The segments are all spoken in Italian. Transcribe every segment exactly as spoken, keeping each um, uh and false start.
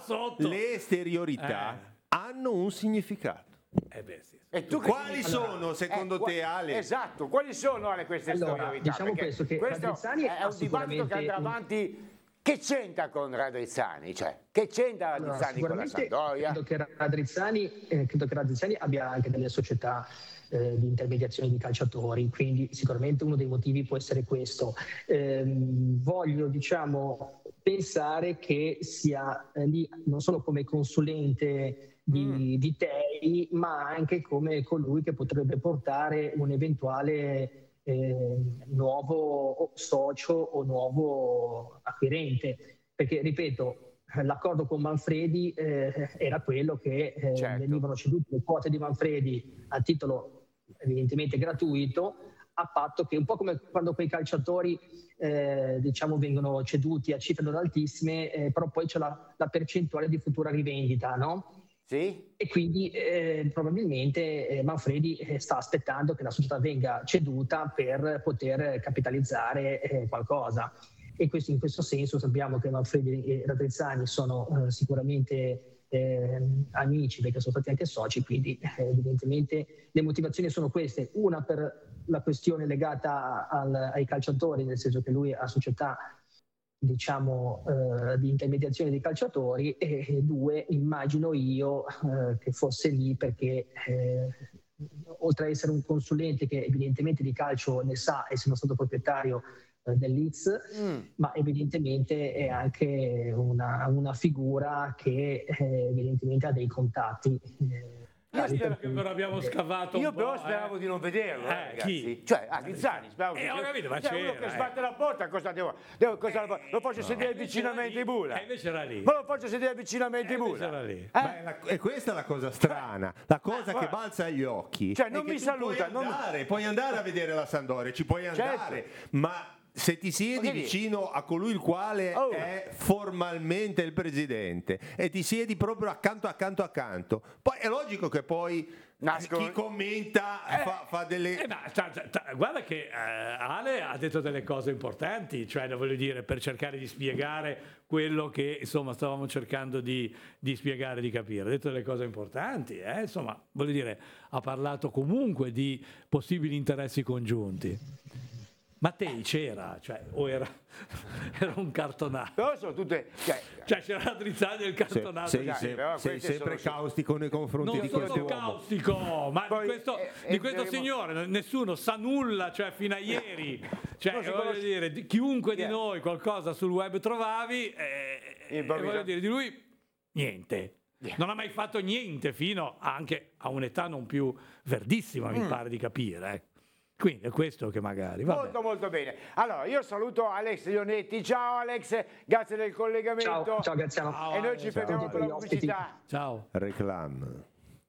sotto. le esteriorità Eh. hanno un significato. Eh beh, sì. E tu che Quali significa? sono secondo Eh, qua- te, Ale? Esatto, quali sono Ale, queste Allora, esteriorità? diciamo Perché questo, che questo Radrizzani è ha un dibattito che andrà sicuramente un- avanti. Che c'entra con Radrizzani? Cioè, che c'entra Allora, Radrizzani con la sicuramente Sampdoria? credo che Radrizzani, eh, credo che Radrizzani abbia anche delle società eh, di intermediazione di calciatori, quindi sicuramente uno dei motivi può essere questo. Ehm, voglio, diciamo, pensare che sia eh, lì non solo come consulente di, Mm. di Tei, ma anche come colui che potrebbe portare un eventuale eh, nuovo socio o nuovo acquirente. Perché, ripeto, l'accordo con Manfredi eh, era quello che eh, Certo. venivano cedute le quote di Manfredi a titolo evidentemente gratuito, a patto che, un po' come quando quei calciatori eh, diciamo vengono ceduti a cifre non altissime, eh, però poi c'è la, la percentuale di futura rivendita, no? Sì? E quindi eh, probabilmente eh, Manfredi eh, sta aspettando che la società venga ceduta per poter capitalizzare eh, qualcosa. E questo, in questo senso sappiamo che Manfredi e Radrizzani sono eh, sicuramente eh, amici, perché sono stati anche soci, quindi eh, evidentemente le motivazioni sono queste: una per la questione legata al, ai calciatori, nel senso che lui ha società, diciamo, eh, di intermediazione dei calciatori, e, e due, immagino io, eh, che fosse lì perché eh, oltre ad essere un consulente che evidentemente di calcio ne sa, essendo stato proprietario eh, del Leeds, Mm. ma evidentemente è anche una, una figura che eh, evidentemente ha dei contatti. eh, Io tali spero per Che cui- però abbiamo scavato Io un però po', speravo eh. di non vederlo, eh, Eh, ragazzi. chi? Cioè, ah, Rizzani, speravo Eh, ho capito, ma cioè, uno c'era, che eh. sbatte la porta, cosa devo? devo cosa lo, lo faccio sedere invece vicinamente era in lì. bula. E invece era lì. Ma lo faccio sedere vicinamente E in invece bula. era lì. Eh? Ma è la- e questa è la cosa strana, la cosa Eh, che guarda. balza agli occhi. Cioè, è non che mi tu saluta, Puoi non- andare, puoi andare a vedere la Sampdoria, ci puoi andare, Certo. ma se ti siedi Voglio dire- vicino a colui il quale Oh. è formalmente il presidente e ti siedi proprio accanto accanto accanto, poi è logico che poi Nascono- chi commenta fa, fa delle... Eh, ma ta- ta- ta- guarda che eh, Ale ha detto delle cose importanti, cioè lo voglio dire, per cercare di spiegare quello che insomma stavamo cercando di, di spiegare, di capire. Ha detto delle cose importanti, eh? Insomma, voglio dire, ha parlato comunque di possibili interessi congiunti. Mattei c'era, cioè, o era, era un cartonato. Però sono tutte... Cioè, Cioè c'era Drizzani del Sei, cartonato. sei- dai, sei- però sei queste sempre sono- caustico nei confronti Non di sono questo uomo. caustico, ma Poi, di questo, eh, di eh, questo vedremo- signore nessuno sa nulla, cioè fino a ieri. Cioè, Non si voglio conosce- dire, di- chiunque Chi è? di noi qualcosa sul web trovavi, eh, e Improvvisa- voglio dire, di lui niente. Non ha mai fatto niente fino anche a un'età non più verdissima, Mm. mi pare di capire. eh. Quindi è questo che magari... Vabbè. Molto molto bene. Allora, io saluto Alex Ionetti. Ciao Alex, grazie del collegamento. Ciao, ciao Graziano. Ciao, E noi ci Ciao. fermiamo per Ciao. la pubblicità. Ciao. Reclam.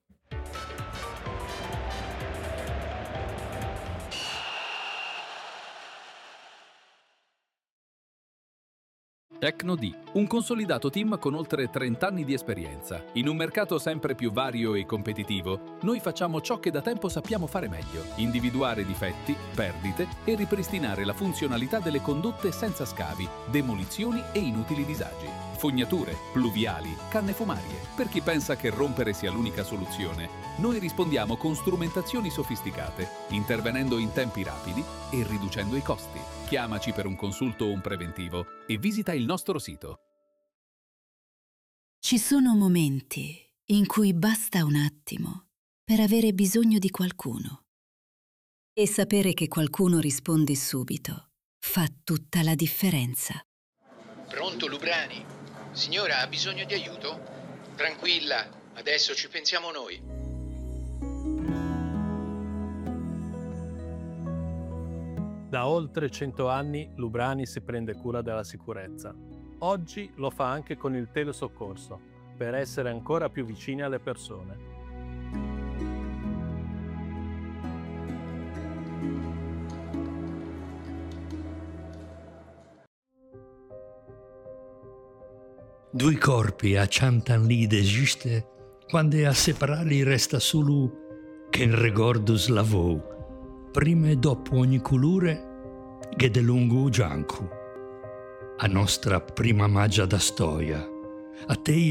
Tecnodi, un consolidato team con oltre trenta anni di esperienza. In un mercato sempre più vario e competitivo, noi facciamo ciò che da tempo sappiamo fare meglio: individuare difetti, perdite e ripristinare la funzionalità delle condotte senza scavi, demolizioni e inutili disagi. Fognature, pluviali, canne fumarie. Per chi pensa che rompere sia l'unica soluzione, noi rispondiamo con strumentazioni sofisticate, intervenendo in tempi rapidi e riducendo i costi. Chiamaci per un consulto o un preventivo e visita il nostro sito. Ci sono momenti in cui basta un attimo per avere bisogno di qualcuno. E sapere che qualcuno risponde subito fa tutta la differenza. Pronto, Lubrani? Signora, ha bisogno di aiuto? Tranquilla, adesso ci pensiamo noi. Da oltre cento anni Lubrani si prende cura della sicurezza. Oggi lo fa anche con il telesoccorso, per essere ancora più vicini alle persone. Due corpi acciantan lì d'esiste, quando a separarli resta solo che il ricordo slavò, prima e dopo ogni colore, che de lungo gianco. A nostra prima magia da storia, a te